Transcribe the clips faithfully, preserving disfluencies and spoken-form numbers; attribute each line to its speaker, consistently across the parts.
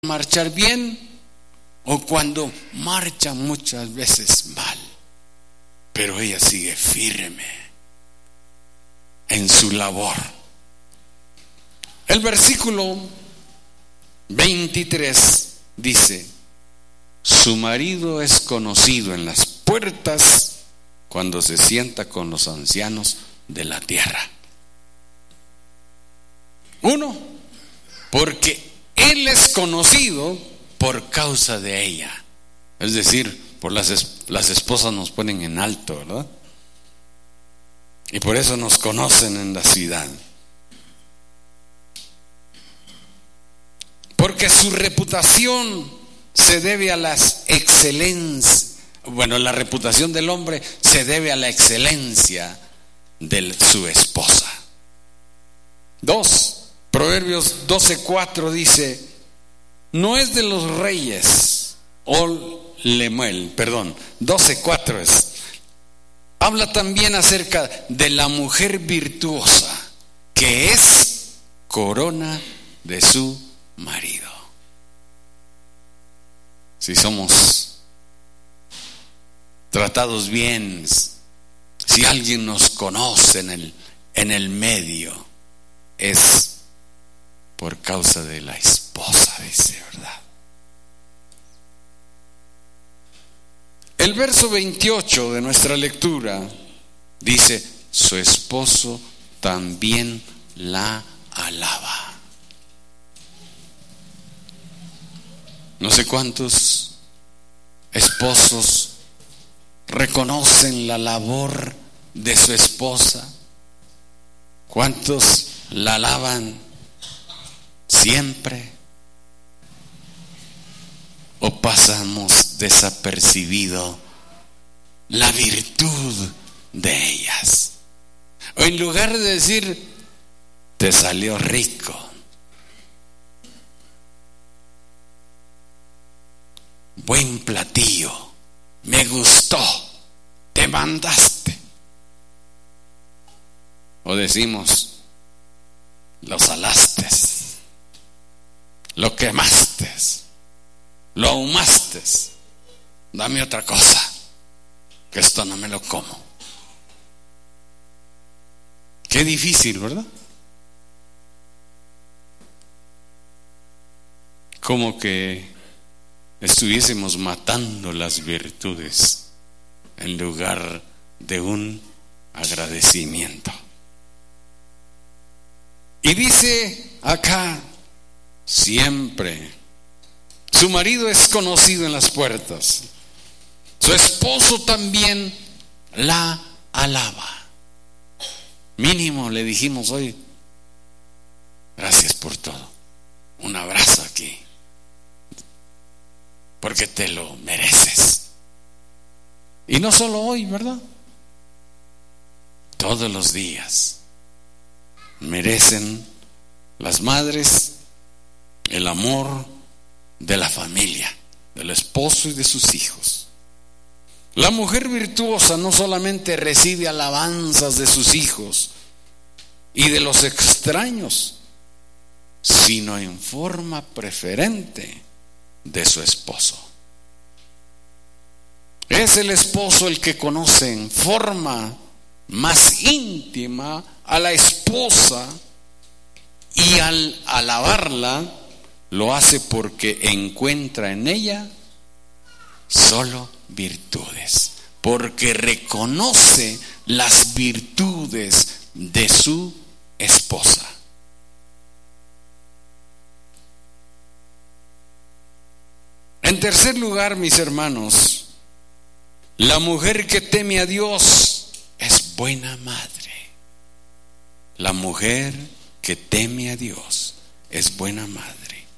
Speaker 1: marchar bien o cuando marcha muchas veces mal, pero ella sigue firme en su labor. El versículo veintitrés dice: su marido es conocido en las puertas cuando se sienta con los ancianos de la tierra. Uno, porque él es conocido por causa de ella. Es decir, por las, es, las esposas nos ponen en alto, ¿verdad? Y por eso nos conocen en la ciudad. Porque su reputación se debe a las excelencias. Bueno, la reputación del hombre se debe a la excelencia de su esposa. Dos, Proverbios doce cuatro dice: no es de los reyes, o Lemuel, perdón, doce cuatro es. Habla también acerca de la mujer virtuosa, que es corona de su marido. Si somos tratados bien, si alguien nos conoce en el, en el medio, es por causa de la esposa, dice, ¿verdad? El verso veintiocho de nuestra lectura dice: su esposo también la alaba. No sé cuántos esposos reconocen la labor de su esposa, cuántos la alaban siempre, o pasamos desapercibido la virtud de ellas. O en lugar de decir: te salió rico, buen platillo, me gustó, te mandaste. O decimos: lo salaste, lo quemaste, lo ahumaste, dame otra cosa, que esto no me lo como. Qué difícil, ¿verdad? Como que estuviésemos matando las virtudes en lugar de un agradecimiento. Y dice acá: siempre su marido es conocido en las puertas, su esposo también la alaba. Mínimo le dijimos hoy: gracias por todo, un abrazo aquí, porque te lo mereces. Y no solo hoy, ¿verdad? Todos los días merecen las madres el amor de la familia, del esposo y de sus hijos. La mujer virtuosa no solamente recibe alabanzas de sus hijos y de los extraños, sino en forma preferente de su esposo. Es el esposo el que conoce en forma más íntima a la esposa, y al alabarla lo hace porque encuentra en ella solo virtudes, porque reconoce las virtudes de su esposa. En tercer lugar, mis hermanos, la mujer que teme a Dios es buena madre. La mujer que teme a Dios es buena madre.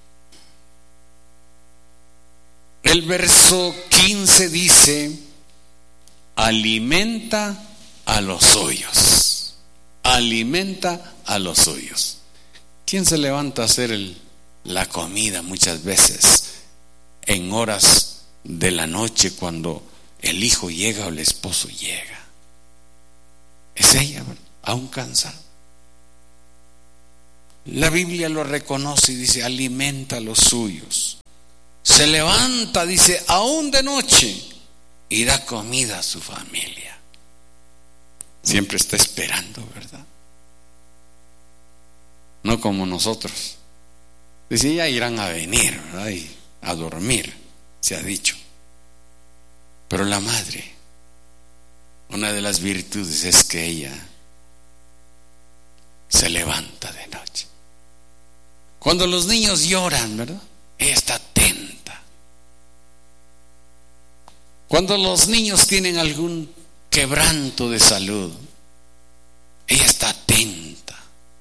Speaker 1: El verso quince dice: alimenta a los suyos. Alimenta a los suyos. ¿Quién se levanta a hacer el, la comida muchas veces en horas de la noche cuando el hijo llega o el esposo llega? Es ella, aún cansada. la Biblia lo reconoce y dice, alimenta a los suyos. Se levanta, dice, aún de noche y da comida a su familia. Siempre está esperando, ¿verdad? No como nosotros. Dice, ya irán a venir, ¿verdad? Y a dormir, se ha dicho. Pero la madre, una de las virtudes es que ella se levanta de noche. Cuando los niños lloran, ¿verdad? Ella está atenta. Cuando los niños tienen algún quebranto de salud, ella está atenta.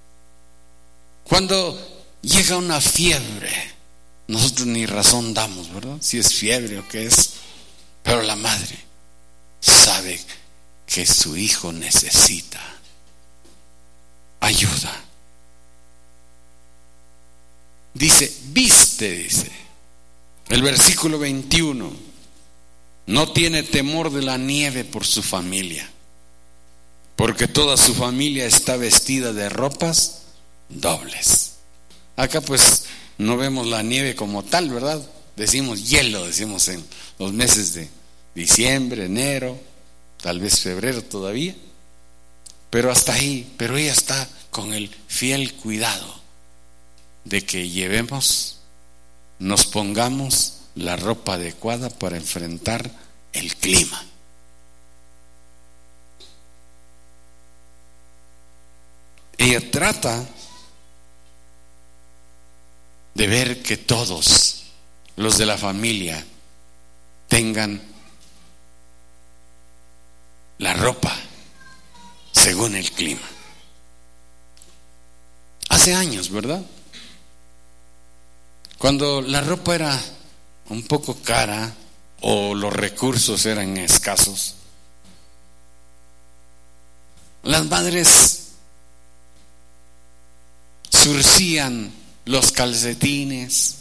Speaker 1: Cuando llega una fiebre, nosotros ni razón damos, ¿verdad? Si es fiebre o qué es. Pero la madre sabe que su hijo necesita ayuda. Dice, viste, dice el versículo veintiuno, no tiene temor de la nieve por su familia, porque toda su familia está vestida de ropas dobles. Acá pues no vemos la nieve como tal, ¿verdad? Decimos hielo, decimos en los meses de diciembre, enero, tal vez febrero todavía, pero hasta ahí. Pero ella está con el fiel cuidado de que llevemos, nos pongamos la ropa adecuada para enfrentar el clima. Ella trata de ver que todos los de la familia tengan la ropa según el clima. Hace años, ¿verdad? Cuando la ropa era un poco cara o los recursos eran escasos, las madres surcían los calcetines,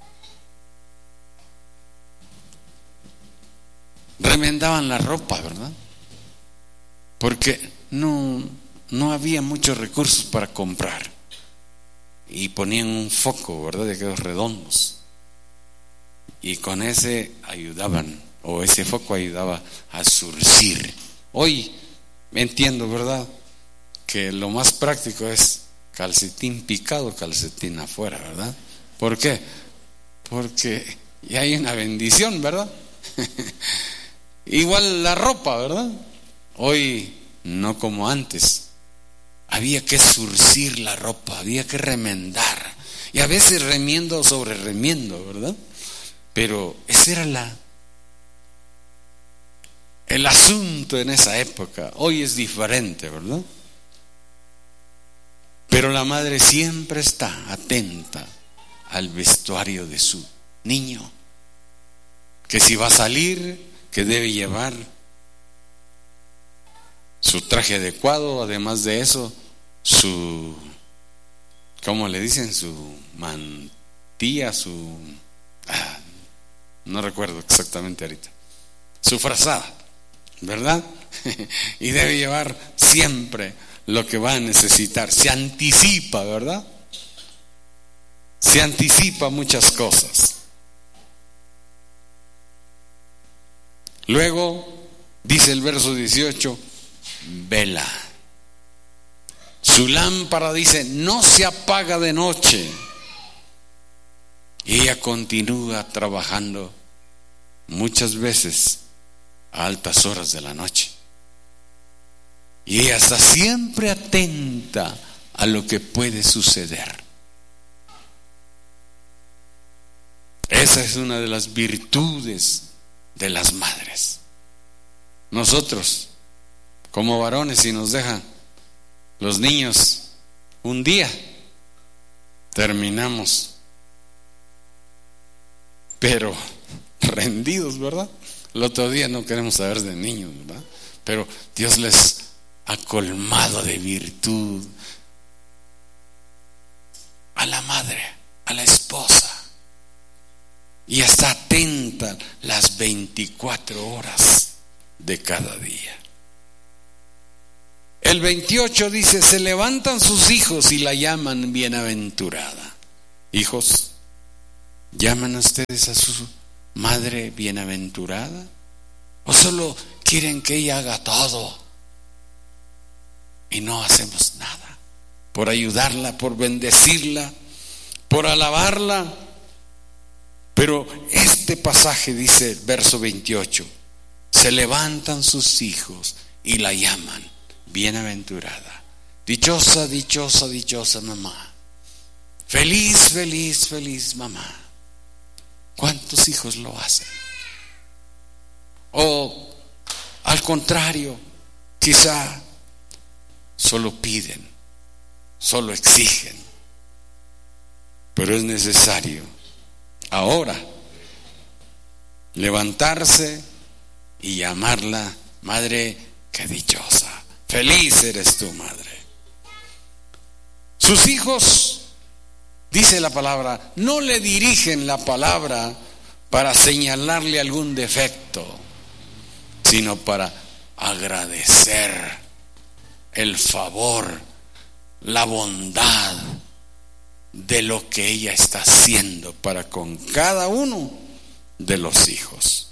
Speaker 1: remendaban la ropa, ¿verdad? Porque no, no había muchos recursos para comprar. Y ponían un foco, ¿verdad? De aquellos redondos. Y con ese ayudaban, o ese foco ayudaba a surcir. Hoy entiendo, ¿verdad? Que lo más práctico es calcetín picado, calcetín afuera, ¿verdad? ¿Por qué? Porque ya hay una bendición, ¿verdad? Igual la ropa, ¿verdad? Hoy no como antes. Había que surcir la ropa, había que remendar. Y a veces remiendo sobre remiendo, ¿verdad? Pero ese era la, el asunto en esa época. Hoy es diferente, ¿verdad? Pero la madre siempre está atenta al vestuario de su niño. Que si va a salir, que debe llevar su traje adecuado, además de eso, su, ¿cómo le dicen? Su mantilla, su, ah, no recuerdo exactamente ahorita, su frazada, ¿verdad? Y debe llevar siempre lo que va a necesitar. Se anticipa, ¿verdad? Se anticipa muchas cosas. Luego dice el verso dieciocho, vela. Su lámpara, dice, no se apaga de noche. Y ella continúa trabajando muchas veces a altas horas de la noche. Y ella está siempre atenta a lo que puede suceder. Esa es una de las virtudes de las madres. Nosotros, como varones, si nos dejan los niños un día, terminamos, pero rendidos, ¿verdad? El otro día no queremos saber de niños, ¿verdad? Pero Dios les ha colmado de virtud a la madre, a la esposa, y está atenta las veinticuatro horas de cada día. El veintiocho dice, se levantan sus hijos y la llaman bienaventurada. Hijos, ¿llaman ustedes a su madre bienaventurada? ¿O solo quieren que ella haga todo y no hacemos nada por ayudarla, por bendecirla, por alabarla? Pero este pasaje dice, verso veintiocho, se levantan sus hijos y la llaman bienaventurada. Dichosa, dichosa, dichosa mamá. Feliz, feliz, feliz mamá. ¿Cuántos hijos lo hacen? O al contrario, quizá solo piden, solo exigen. Pero es necesario ahora levantarse y llamarla madre, qué dichosa. Feliz eres tú, madre. Sus hijos, dice la palabra, no le dirigen la palabra para señalarle algún defecto, sino para agradecer el favor, la bondad de lo que ella está haciendo para con cada uno de los hijos.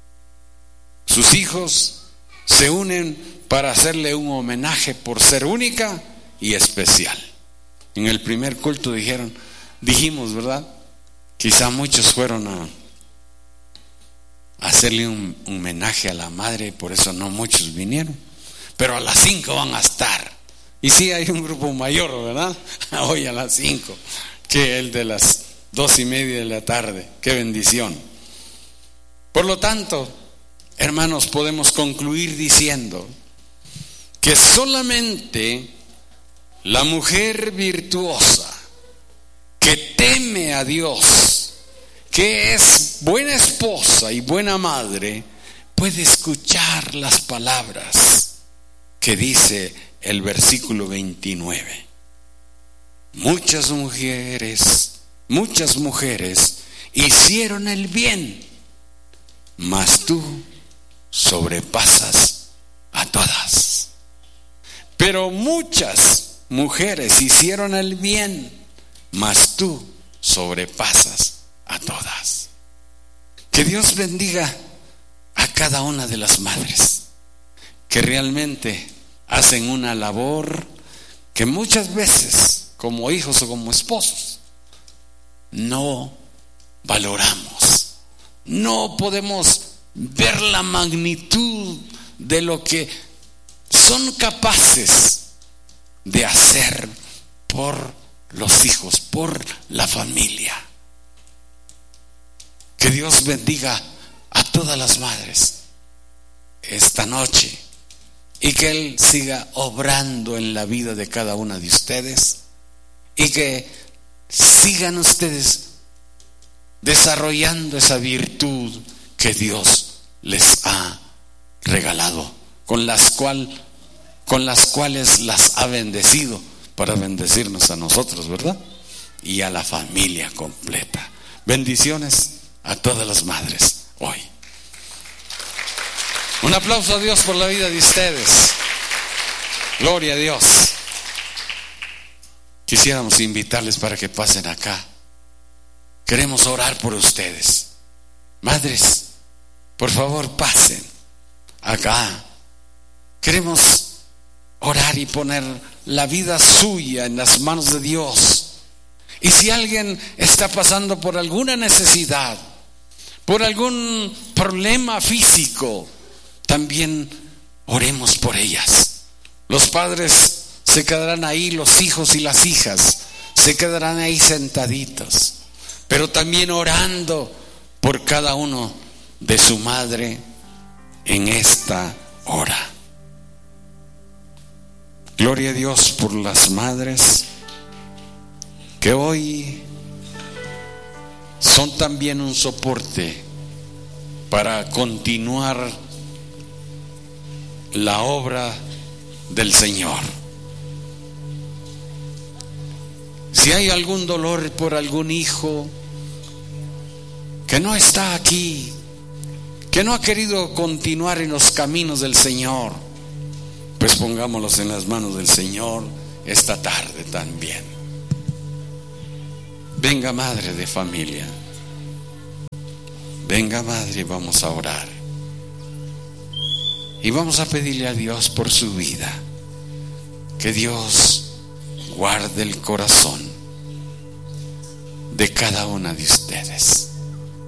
Speaker 1: Sus hijos se unen para hacerle un homenaje por ser única y especial. En el primer culto dijeron, dijimos, ¿verdad? Quizá muchos fueron a hacerle un, un homenaje a la madre y por eso no muchos vinieron. Pero a las cinco van a estar. Y sí hay un grupo mayor, ¿verdad? Hoy a las cinco, que el de las dos y media de la tarde. ¡Qué bendición! Por lo tanto, hermanos, podemos concluir diciendo que solamente la mujer virtuosa que teme a Dios, que es buena esposa y buena madre, puede escuchar las palabras que dice el versículo veintinueve. Muchas mujeres, muchas mujeres hicieron el bien, mas tú sobrepasas a todas. Pero muchas mujeres hicieron el bien, mas tú sobrepasas a todas. Que Dios bendiga a cada una de las madres que realmente hacen una labor que muchas veces, como hijos o como esposos, no valoramos. No podemos ver la magnitud de lo que son capaces de hacer por los hijos, por la familia. Que Dios bendiga a todas las madres esta noche y que Él siga obrando en la vida de cada una de ustedes y que sigan ustedes desarrollando esa virtud que Dios les ha regalado, con las cual, con las cuales las ha bendecido para bendecirnos a nosotros, ¿verdad? Y a la familia completa. Bendiciones a todas las madres hoy. Un aplauso a Dios por la vida de ustedes. Gloria a Dios. Quisiéramos invitarles para que pasen acá. Queremos orar por ustedes. Madres, por favor pasen acá. Queremos orar y poner la vida suya en las manos de Dios. Y si alguien está pasando por alguna necesidad, por algún problema físico, también oremos por ellas. Los padres se quedarán ahí, los hijos y las hijas se quedarán ahí sentaditos, pero también orando por cada uno de su madre en esta hora. Gloria a Dios por las madres que hoy son también un soporte para continuar la obra del Señor. Si hay algún dolor por algún hijo que no está aquí, que no ha querido continuar en los caminos del Señor, Pues pongámoslos en las manos del Señor esta tarde también. Venga, madre de familia, venga, madre, vamos a orar y vamos a pedirle a Dios por su vida, que Dios guarde el corazón de cada una de ustedes.